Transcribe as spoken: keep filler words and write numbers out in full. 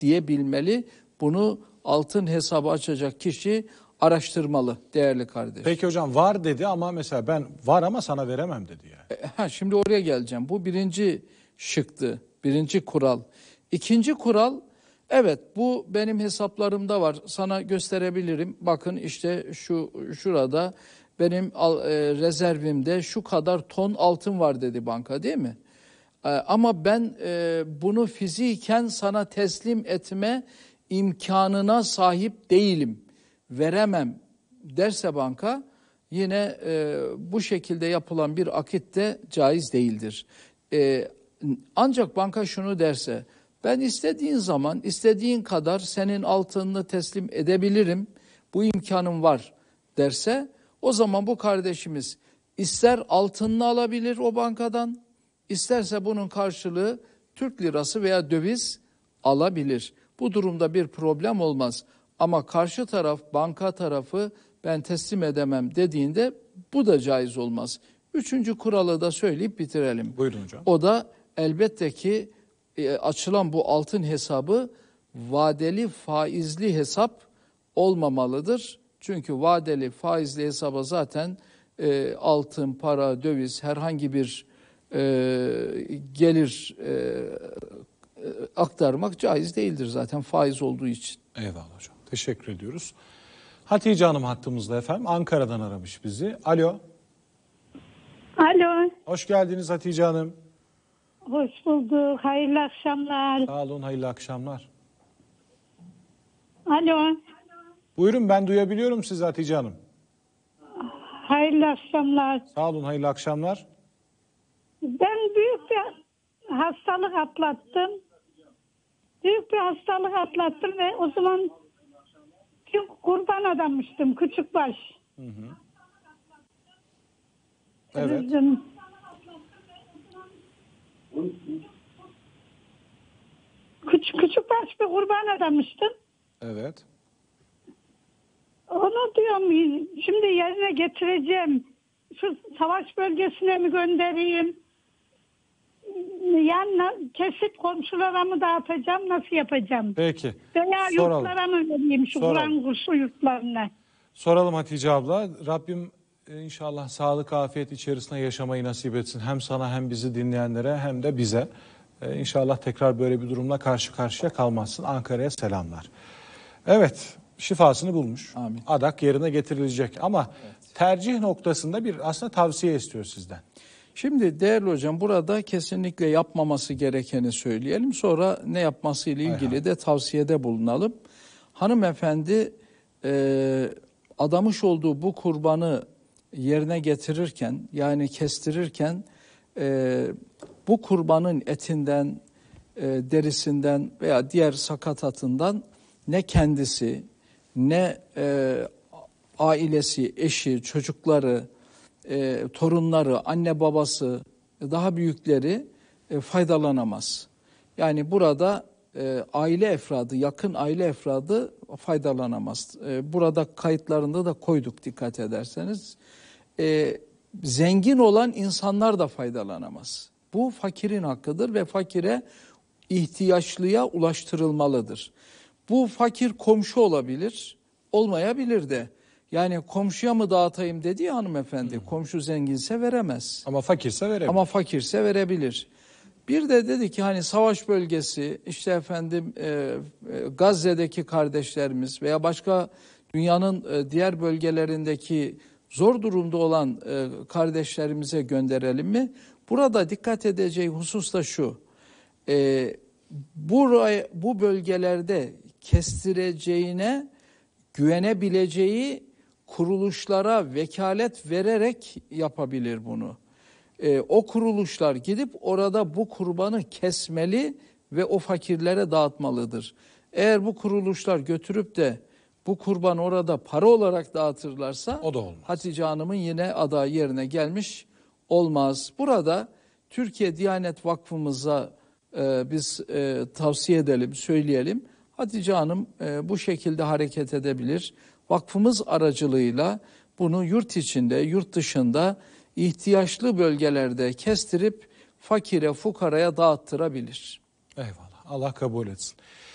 diyebilmeli. Bunu altın hesabı açacak kişi araştırmalı değerli kardeş. Peki hocam var dedi ama mesela ben var ama sana veremem dedi yani. Ha, şimdi oraya geleceğim. Bu birinci şıktı, birinci kural. İkinci kural, evet bu benim hesaplarımda var. Sana gösterebilirim. Bakın işte şu şurada benim e, rezervimde şu kadar ton altın var dedi banka, değil mi? E, ama ben e, bunu fiziken sana teslim etme imkanına sahip değilim, veremem derse banka, yine e, bu şekilde yapılan bir akit de caiz değildir. E, ancak banka şunu derse, ben istediğin zaman istediğin kadar senin altınını teslim edebilirim, bu imkanım var derse, o zaman bu kardeşimiz ister altınını alabilir o bankadan, isterse bunun karşılığı Türk lirası veya döviz alabilir. Bu durumda bir problem olmaz. Ama karşı taraf, banka tarafı ben teslim edemem dediğinde bu da caiz olmaz. Üçüncü kuralı da söyleyip bitirelim. Buyurun hocam. O da elbette ki e, açılan bu altın hesabı vadeli faizli hesap olmamalıdır. Çünkü vadeli faizli hesaba zaten e, altın, para, döviz, herhangi bir e, gelir e, aktarmak caiz değildir zaten faiz olduğu için. Eyvallah hocam. Teşekkür ediyoruz. Hatice Hanım hattımızda efendim. Ankara'dan aramış bizi. Alo. Alo. Hoş geldiniz Hatice Hanım. Hoş bulduk. Hayırlı akşamlar. Sağ olun, hayırlı akşamlar. Alo. Buyurun, ben duyabiliyorum sizi Hatice Hanım. Hayırlı akşamlar. Sağ olun, hayırlı akşamlar. Ben büyük bir hastalık atlattım. Büyük bir hastalık atlattım ve o zaman bir kurban adammıştım. Küçükbaş. Hı hı. Evet. Bizim, küçük, küçükbaş bir kurban adamıştım. Evet. Onu diyorum şimdi yerine getireceğim. Şu savaş bölgesine mi göndereyim? Yani kesip komşulara mı dağıtacağım? Nasıl yapacağım? Peki. Veya Soralım. yurtlara mı vereyim? Şu Kur'an kursu yurtlarına. Soralım Hatice abla. Rabbim inşallah sağlık, afiyet içerisinde yaşamayı nasip etsin. Hem sana hem bizi dinleyenlere hem de bize. Ee, İnşallah tekrar böyle bir durumla karşı karşıya kalmazsın. Ankara'ya selamlar. Evet, şifasını bulmuş. Amin. Adak yerine getirilecek ama evet, tercih noktasında bir aslında tavsiye istiyor sizden. Şimdi değerli hocam, burada kesinlikle yapmaması gerekeni söyleyelim. Sonra ne yapması ile ilgili Aynen. de tavsiyede bulunalım. Hanımefendi e, adamış olduğu bu kurbanı yerine getirirken, yani kestirirken e, bu kurbanın etinden, e, derisinden veya diğer sakatatından ne kendisi, ne e, ailesi, eşi, çocukları, e, torunları, anne babası, daha büyükleri e, faydalanamaz. Yani burada e, aile efradı, yakın aile efradı faydalanamaz. E, burada kayıtlarında da koyduk dikkat ederseniz. E, zengin olan insanlar da faydalanamaz. Bu fakirin hakkıdır ve fakire, ihtiyaçlıya ulaştırılmalıdır. Bu fakir komşu olabilir, olmayabilir de. Yani komşuya mı dağıtayım dedi ya hanımefendi, hmm. komşu zenginse veremez. Ama fakirse verebilir. Ama fakirse verebilir. Bir de dedi ki hani savaş bölgesi, işte efendim e, e, Gazze'deki kardeşlerimiz veya başka dünyanın e, diğer bölgelerindeki zor durumda olan e, kardeşlerimize gönderelim mi? Burada dikkat edeceği husus da şu, e, buraya, bu bölgelerde kestireceğine güvenebileceği kuruluşlara vekalet vererek yapabilir bunu. Ee, o kuruluşlar gidip orada bu kurbanı kesmeli ve o fakirlere dağıtmalıdır. Eğer bu kuruluşlar götürüp de bu kurban orada para olarak dağıtırlarsa o da olmaz. Hatice Hanım'ın yine adayı yerine gelmiş olmaz. Burada Türkiye Diyanet Vakfımıza e, biz e, tavsiye edelim, söyleyelim. Hatice Hanım e, bu şekilde hareket edebilir. Vakfımız aracılığıyla bunu yurt içinde, yurt dışında ihtiyaçlı bölgelerde kestirip fakire, fukaraya dağıttırabilir. Eyvallah. Allah kabul etsin.